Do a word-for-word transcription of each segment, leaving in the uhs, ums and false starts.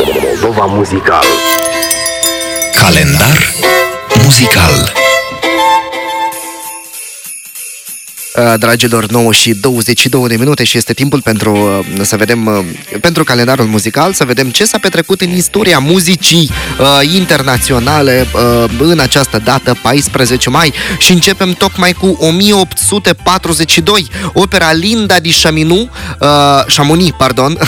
Moldova Muzical. Calendar muzical. Dragilor, nouă și douăzeci și două de minute și este timpul pentru să vedem, pentru calendarul muzical, să vedem ce s-a petrecut în istoria muzicii uh, internaționale uh, în această dată, paisprezece mai, și începem tocmai cu o mie opt sute patruzeci și doi, opera Linda di Chamonix, uh, Chamonix, pardon,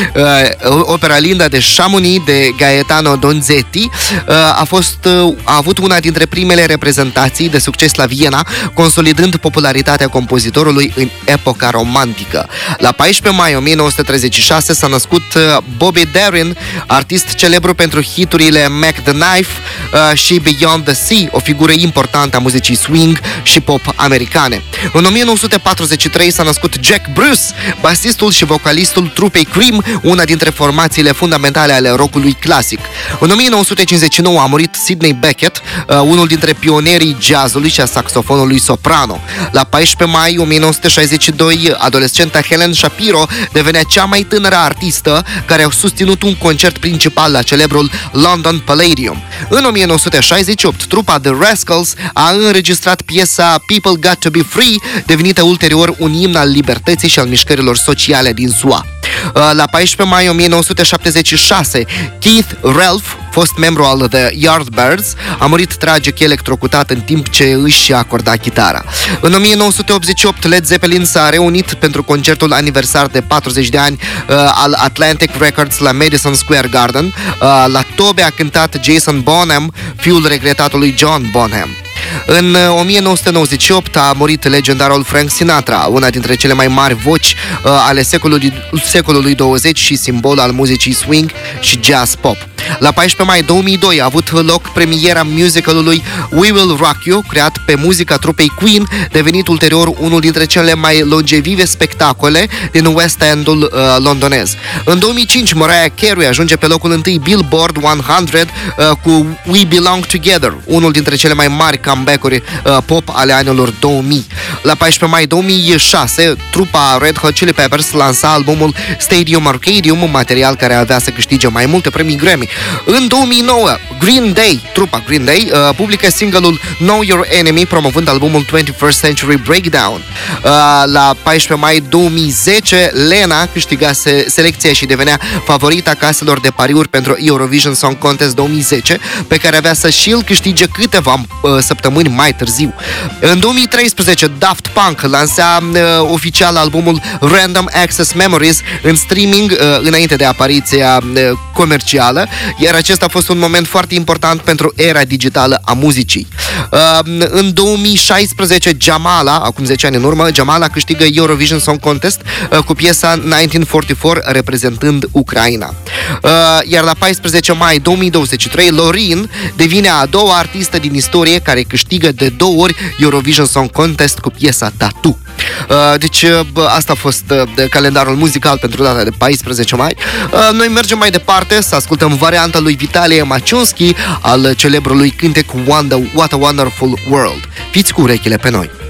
uh, opera Linda de Chamonix de Gaetano Donizetti uh, a fost uh, a avut una dintre primele reprezentații de succes la Viena, consolidând popularitatea compozitorului în epoca romantică. La paisprezece mai o mie nouă sute treizeci și șase s-a născut Bobby Darin, artist celebru pentru hiturile Mac the Knife uh, și Beyond the Sea, o figură importantă a muzicii swing și pop americane. În o mie nouă sute patruzeci și trei s-a născut Jack Bruce, basistul și vocalistul trupei Cream, una dintre formațiile fundamentale ale rockului clasic. În o mie nouă sute cincizeci și nouă a murit Sidney Bechet, uh, unul dintre pionierii jazzului și a saxofonului soprano. La paisprezece mai o mie nouă sute șaizeci și doi, adolescenta Helen Shapiro devenea cea mai tânără artistă care a susținut un concert principal la celebrul London Palladium. În o mie nouă sute șaizeci și opt, trupa The Rascals a înregistrat piesa People Got to Be Free, devenită ulterior un imn al libertății și al mișcărilor sociale din S U A. La paisprezece mai o mie nouă sute șaptezeci și șase, Keith Relf, fost membru al The Yardbirds, a murit tragic electrocutat în timp ce își acorda chitara. În o mie nouă sute optzeci și opt, Led Zeppelin s-a reunit pentru concertul aniversar de patruzeci de ani uh, al Atlantic Records la Madison Square Garden. Uh, la tobe a cântat Jason Bonham, fiul regretatului John Bonham. În o mie nouă sute nouăzeci și opt a murit legendarul Frank Sinatra, una dintre cele mai mari voci uh, ale secolului, secolului douăzeci și simbol al muzicii swing și jazz pop. La paisprezece mai două mii doi a avut loc premiera musicalului We Will Rock You, creat pe muzica trupei Queen, devenit ulterior unul dintre cele mai longevive spectacole din West End-ul uh, londonez. În două mii cinci, Mariah Carey ajunge pe locul întâi Billboard o sută uh, cu We Belong Together, unul dintre cele mai mari comeback-uri uh, pop ale anilor două mii. La paisprezece mai două mii șase, trupa Red Hot Chili Peppers lansa albumul Stadium Arcadium, material care avea să câștige mai multe premii Grammy. În două mii nouă, Green Day, trupa Green Day, uh, publică single-ul Know Your Enemy, promovând albumul twenty-first Century Breakdown. Uh, la paisprezece mai două mii zece, Lena câștiga se- selecția și devenea favorita caselor de pariuri pentru Eurovision Song Contest două mii zece, pe care avea să și-l câștige câteva uh, săptămâni mai târziu. În două mii treisprezece, Daft Punk lansa uh, oficial albumul Random Access Memories în streaming uh, înainte de apariția uh, comercială, iar acesta a fost un moment foarte important pentru era digitală a muzicii. Uh, în două mii șaisprezece, Jamala, acum zece ani în urmă, Jamala câștigă Eurovision Song Contest uh, cu piesa nouăsprezece patruzeci și patru reprezentând Ucraina. Uh, iar la paisprezece mai două mii douăzeci și trei, Loreen devine a doua artistă din istorie care câștigă de două ori Eurovision Song Contest cu piesa Tattoo. Uh, deci uh, asta a fost uh, calendarul muzical pentru data de paisprezece mai. Uh, noi mergem mai departe să ascultăm varianta lui Vitalie Maciunski al celebrului cântec What a Wonderful World. Fiți cu urechile pe noi!